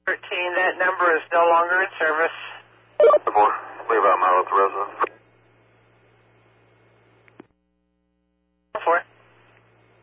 13, that number is no longer in service. Leave out my resident.